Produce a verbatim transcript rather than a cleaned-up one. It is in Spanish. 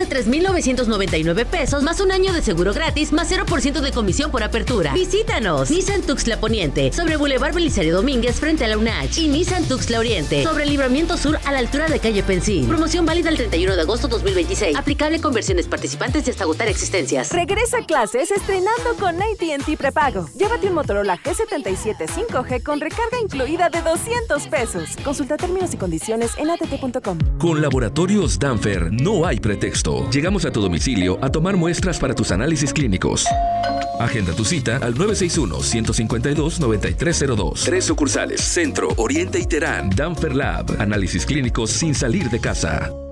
tres mil novecientos noventa y nueve pesos más un año de seguro gratis más cero por ciento de comisión por apertura. Visítanos. Nissan Tuxtla Poniente, sobre Boulevard Belisario Domínguez frente a la UNACH, y Nissan Tuxtla Oriente, sobre el Libramiento Sur a la altura de calle Pensil. Promoción válida el treinta y uno de agosto dos mil veintiséis. Aplicable con versiones participantes y hasta agotar existencias. Regresa a clases estrenando con A T and T Prepago. Llévate un Motorola G setenta y siete cinco G con recarga incluida de doscientos pesos. Consulta términos y condiciones en a t t punto com. Con Laboratorios Danfer no hay pretexto. Llegamos a tu domicilio a tomar muestras para tus análisis clínicos. Agenda tu cita al nueve seis uno, uno cinco dos, nueve tres cero dos. Tres sucursales: Centro, Oriente y Terán. Danfer Lab. Análisis clínicos sin salir de casa.